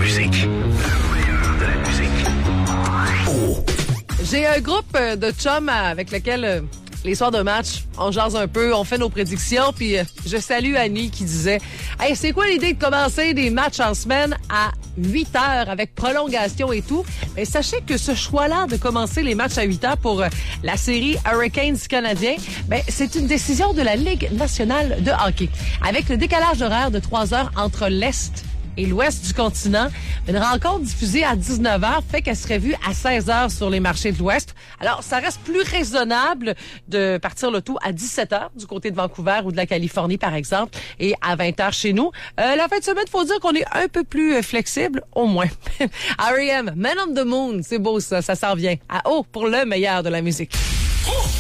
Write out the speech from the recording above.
musique. Le meilleur de la musique. Oh. J'ai un groupe de chums avec lequel les soirs de match, on jase un peu, on fait nos prédictions, puis je salue Annie qui disait « Hey, c'est quoi l'idée de commencer des matchs en semaine à 8 heures avec prolongation et tout? » Mais sachez que ce choix-là de commencer les matchs à 8 heures pour la série Hurricanes canadien, c'est une décision de la Ligue nationale de hockey. Avec le décalage horaire de 3 heures entre l'Est et l'ouest du continent, une rencontre diffusée à 19h fait qu'elle serait vue à 16h sur les marchés de l'ouest. Alors, ça reste plus raisonnable de partir le tout à 17h du côté de Vancouver ou de la Californie, par exemple, et à 20h chez nous. La fin de semaine, faut dire qu'on est un peu plus flexible, au moins. R.E.M., Man on the Moon, c'est beau ça s'en vient. À haut pour le meilleur de la musique.